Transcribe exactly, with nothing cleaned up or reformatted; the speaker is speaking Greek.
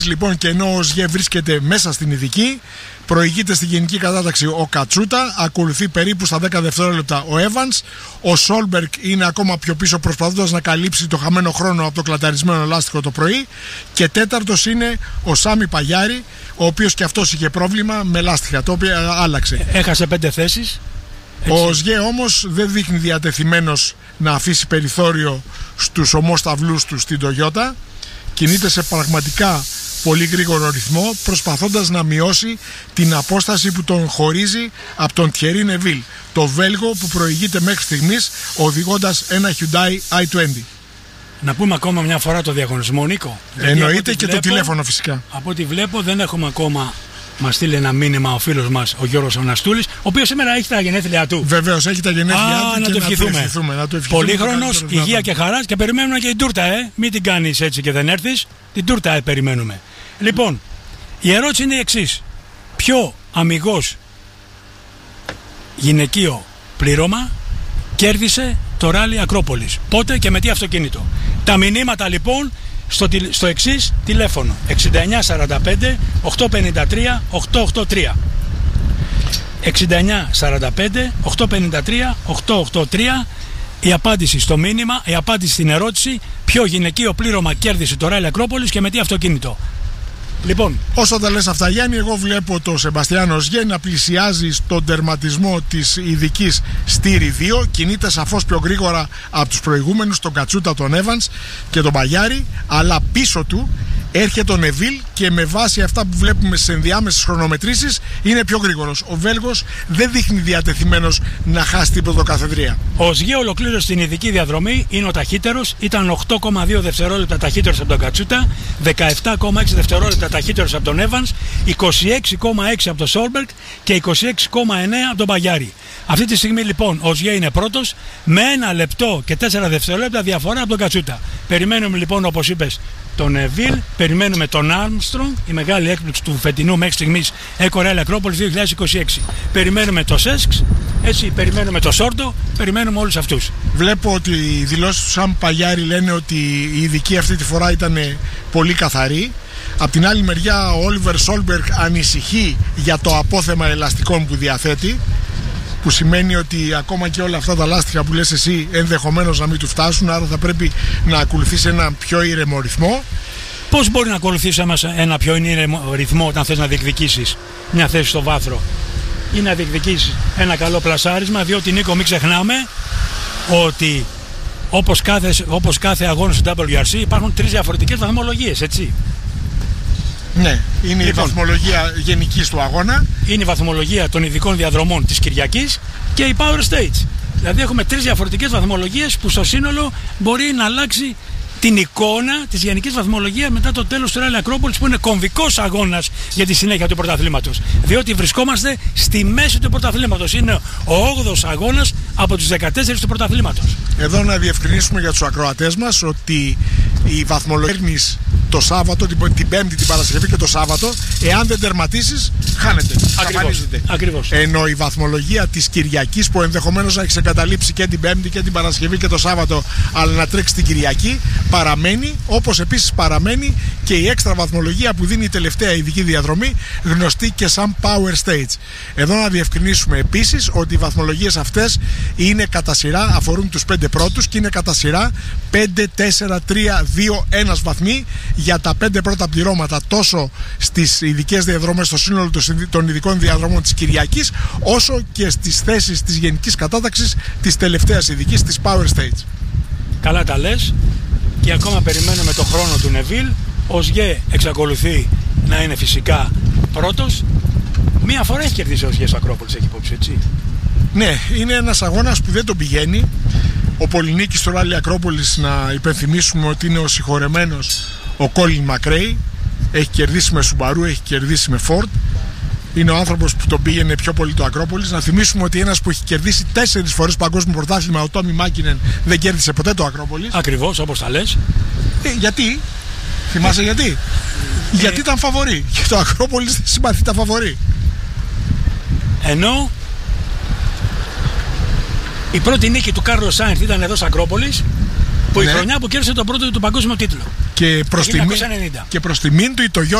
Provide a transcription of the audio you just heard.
Λοιπόν, και ενώ ο ΣΓΕ βρίσκεται μέσα στην ειδική, προηγείται στη γενική κατάταξη ο Κατσούτα, ακολουθεί περίπου στα δέκα δευτερόλεπτα ο Evans, ο Σόλμπερκ είναι ακόμα πιο πίσω προσπαθώντας να καλύψει το χαμένο χρόνο από το κλαταρισμένο λάστιχο το πρωί, και τέταρτος είναι ο Σάμι Παγιάρη, ο οποίος και αυτός είχε πρόβλημα με λάστιχα, το οποίο άλλαξε. Έχασε πέντε θέσεις. Ο ΣΓΕ όμως δεν δείχνει διατεθειμένος να αφήσει περιθώριο στους ομόσταυλούς του στην Toyota. Κινείται σε πραγματικά πολύ γρήγορο ρυθμό, προσπαθώντας να μειώσει την απόσταση που τον χωρίζει από τον Thierry Neuville, το Βέλγο που προηγείται μέχρι στιγμής οδηγώντας ένα Hyundai άι είκοσι. Να πούμε ακόμα μια φορά το διαγωνισμό, Νίκο. Εννοείται και βλέπω, το τηλέφωνο φυσικά. Από ό,τι βλέπω δεν έχουμε ακόμα. Μας στείλει ένα μήνυμα ο φίλος μας, ο Γιώργος Αναστούλης, ο οποίος σήμερα έχει τα γενέθλιά του. Βεβαίως, έχει τα γενέθλιά Α, του να και το να ευχηθούμε. το ευχηθούμε. Να το ευχηθούμε. Πολύχρονος, υγεία και χαράς, και περιμένουμε και την τούρτα, ε. Μην την κάνεις έτσι και δεν έρθεις. Την τούρτα ε, περιμένουμε. Λοιπόν, η ερώτηση είναι η εξής. Ποιο αμιγώς γυναικείο πλήρωμα κέρδισε το ράλι Ακρόπολης? Πότε και με τι αυτοκίνητο? Τα μηνύματα λοιπόν στο, στο εξής τηλέφωνο: εξήντα εννιά σαράντα πέντε οκτακόσια πενήντα τρία οκτακόσια ογδόντα τρία. εξήντα εννιά σαράντα πέντε οκτακόσια πενήντα τρία οκτακόσια ογδόντα τρία. Η απάντηση στο μήνυμα, η απάντηση στην ερώτηση: ποιο γυναικείο πλήρωμα κέρδισε το ράλι Ακρόπολης και με τι αυτοκίνητο? Λοιπόν, όσο τα λες αυτά, Γιάννη, εγώ βλέπω το Σεμπαστιάνο ΣΓΕ να πλησιάζει στον τερματισμό της ειδικής Στήρι δύο. Κινείται σαφώς πιο γρήγορα από τους προηγούμενους, τον Κατσούτα, τον Evans και τον Παγιάρη, αλλά πίσω του έρχεται ο Νεβίλ και με βάση αυτά που βλέπουμε στις ενδιάμεσες χρονομετρήσεις είναι πιο γρήγορος. Ο Βέλγος δεν δείχνει διατεθειμένος να χάσει την πρωτοκαθεδρία. Ο ΣΓΕ ολοκλήρωσε την ειδική διαδρομή, είναι ο ταχύτερος, ήταν οκτώ κόμμα δύο δευτερόλεπτα ταχύτερος από τον Κατσούτα, δεκαεπτά κόμμα έξι δευτερόλεπτα ταχύτερος από τον Evans, είκοσι έξι κόμμα έξι από τον Σόλμπερκ και είκοσι έξι κόμμα εννέα από τον Παγιάρη. Αυτή τη στιγμή λοιπόν ο ΣΓΕ είναι πρώτος με ένα λεπτό και τέσσερα δευτερόλεπτα διαφορά από τον Κατσούτα. Περιμένουμε λοιπόν, όπως είπες, τον Νεβίλ, περιμένουμε τον Άρμστρονγκ, η μεγάλη έκπληξη του φετινού μέχρι στιγμής Eco Rally Ακρόπολης δύο χιλιάδες είκοσι έξι. Περιμένουμε το Σέσκς, έτσι, περιμένουμε το Σόρντο, περιμένουμε όλους αυτούς. Βλέπω ότι οι δηλώσεις του Σαμ Παγιάρη λένε ότι η ειδική αυτή τη φορά ήταν πολύ καθαρή. Απ' την άλλη μεριά ο Όλιβερ Σόλμπερκ ανησυχεί για το απόθεμα ελαστικών που διαθέτει, που σημαίνει ότι ακόμα και όλα αυτά τα λάστιχα που λες εσύ ενδεχομένως να μην του φτάσουν, άρα θα πρέπει να ακολουθήσει ένα πιο ήρεμο ρυθμό. Πώς μπορεί να ακολουθήσει ένα πιο ήρεμο ρυθμό όταν θες να διεκδικήσεις μια θέση στο βάθρο ή να διεκδικήσεις ένα καλό πλασάρισμα? Διότι, Νίκο, μην ξεχνάμε ότι όπως κάθε, όπως κάθε αγώνα στο ντάμπλιου αρ σι υπάρχουν τρεις διαφορετικές βαθμολογίες, έτσι. Ναι, είναι λοιπόν, η βαθμολογία γενικής του αγώνα. Είναι η βαθμολογία των ειδικών διαδρομών της Κυριακής και η Power Stage. Δηλαδή έχουμε τρεις διαφορετικές βαθμολογίες που στο σύνολο μπορεί να αλλάξει την εικόνα της γενικής βαθμολογίας μετά το τέλος του Ράλι Ακρόπολης, που είναι κομβικός αγώνας για τη συνέχεια του πρωταθλήματος. Διότι βρισκόμαστε στη μέση του πρωταθλήματος. Είναι ο όγδοος αγώνας από τους δεκατέσσερις του πρωταθλήματος. Εδώ να διευκρινίσουμε για τους ακροατές μας ότι η βαθμολογία το Σάββατο, την, την Πέμπτη, την Παρασκευή και το Σάββατο, εάν δεν τερματίσεις, χάνεται. Ακριβώς. Ακριβώς. Ενώ η βαθμολογία της Κυριακής, που ενδεχομένως να έχεις εγκαταλείψει και την Πέμπτη και την Παρασκευή και το Σάββατο, αλλά να τρέξει την Κυριακή, παραμένει, όπως επίσης παραμένει και η έξτρα βαθμολογία που δίνει η τελευταία ειδική διαδρομή, γνωστή και σαν Power Stage. Εδώ να διευκρινίσουμε επίσης ότι οι βαθμολογίες αυτές είναι κατά σειρά, αφορούν τους πέντε πρώτους και είναι κατά σειρά πέντε, τέσσερα, τρία, δύο, ένα βαθμοί για τα πέντε πρώτα πληρώματα, τόσο στις ειδικές διαδρομές, στο σύνολο των ειδικών διαδρομών της Κυριακής, όσο και στις θέσεις της γενικής κατάταξης της τελευταίας ειδικής, της Power Stage. Καλά τα λες, και ακόμα περιμένουμε το χρόνο του Νεβίλ. Ο ΣΓΕ εξακολουθεί να είναι φυσικά πρώτος. Μία φορά έχει κερδίσει ο ΣΓΕ στο Ακρόπολης, έχει υπόψη, έτσι. Ναι, είναι ένας αγώνας που δεν τον πηγαίνει. Ο Πολυνίκης στο Ράλι Ακρόπολης, να υπενθυμίσουμε ότι είναι ο συγχωρεμένος ο Κόλιν Μακρέι. Έχει κερδίσει με Σουμπαρού, έχει κερδίσει με Φόρντ. Είναι ο άνθρωπος που τον πήγαινε πιο πολύ το Ακρόπολης. Να θυμίσουμε ότι ένας που έχει κερδίσει τέσσερις φορές παγκόσμιο πρωτάθλημα, ο Τόμι Μάκινεν, δεν κέρδισε ποτέ το Ακρόπολης. Ακριβώς, όπως τα λες. Ε, γιατί? Θυμάσαι γιατί? Ε... Γιατί ήταν φαβορί. Και το Ακρόπολης δεν συμπαθεί τα φαβορί. Ενώ η πρώτη νίκη του Κάρλος Σάινθ ήταν εδώ στο Ακρόπολης Που ναι. η χρονιά που κέρδισε τον πρώτο του παγκόσμιο τίτλο. Και προς, τιμή, και προς τιμήν του η Toyota